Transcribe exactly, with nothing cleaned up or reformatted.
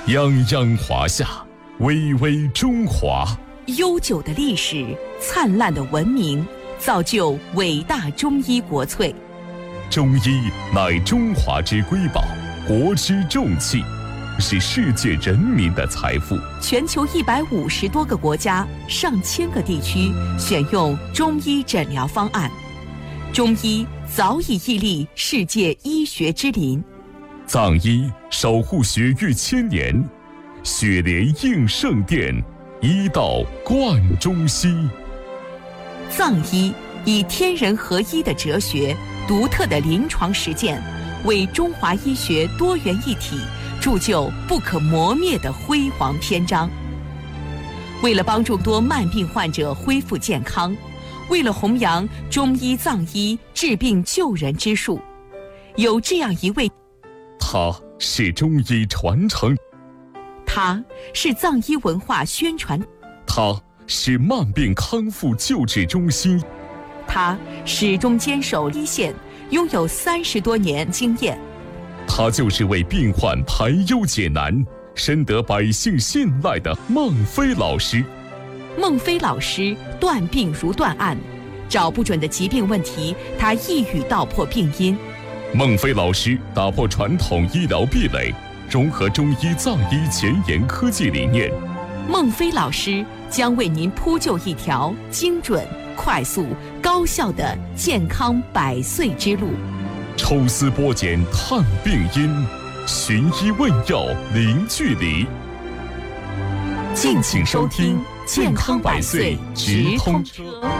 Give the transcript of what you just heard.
泱泱华夏，巍巍中华。 悠久的历史，灿烂的文明，造就伟大中医国粹。 中医乃中华之瑰宝，国之重器，是世界人民的财富。 全球一百五十多个国家、上千个地区选用中医诊疗方案，中医早已屹立世界医学之林。 藏医守护血域千年，血莲应圣殿，医道贯中西。 藏医以天人合一的哲学、独特的临床实践，为中华医学多元一体铸就不可磨灭的辉煌篇章。为了帮助多慢病患者恢复健康，为了弘扬中医藏医治病救人之术，有这样一位， 他是中医传承， 他是藏医文化宣传， 他是慢病康复救治中心， 他始终坚守一线，拥有三十多年经验。 他就是为病患排忧解难、深得百姓信赖的孟非老师。 孟非老师断病如断案，找不准的疾病问题，他一语道破病因。 孟非老师打破传统医疗壁垒，融合中医藏医前沿科技理念。 孟非老师将为您铺就一条精准、快速、高效的健康百岁之路。 抽丝剥茧探病因，寻医问药零距离。 敬请收听《健康百岁直通车》。